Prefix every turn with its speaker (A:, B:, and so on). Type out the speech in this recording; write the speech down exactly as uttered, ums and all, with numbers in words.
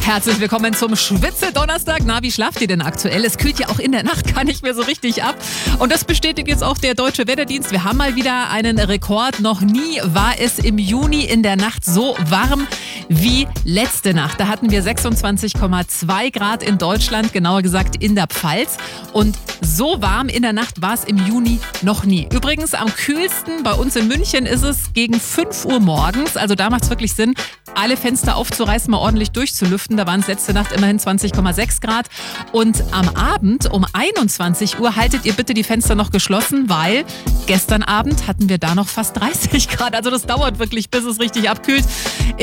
A: Herzlich willkommen zum Schwitze-Donnerstag. Na, wie schlaft ihr denn aktuell? Es kühlt ja auch in der Nacht gar nicht mehr so richtig ab. Und das bestätigt jetzt auch der Deutsche Wetterdienst. Wir haben mal wieder einen Rekord. Noch nie war es im Juni in der Nacht so warm wie letzte Nacht. Da hatten wir sechsundzwanzig Komma zwei Grad in Deutschland, genauer gesagt in der Pfalz. Und so warm in der Nacht war es im Juni noch nie. Übrigens am kühlsten bei uns in München ist es gegen fünf Uhr morgens. Also da macht es wirklich Sinn, alle Fenster aufzureißen, mal ordentlich durchzulüften. Da waren es letzte Nacht immerhin zwanzig Komma sechs Grad. Und am Abend um einundzwanzig Uhr haltet ihr bitte die Fenster noch geschlossen, weil gestern Abend hatten wir da noch fast dreißig Grad. Also das dauert wirklich, bis es richtig abkühlt.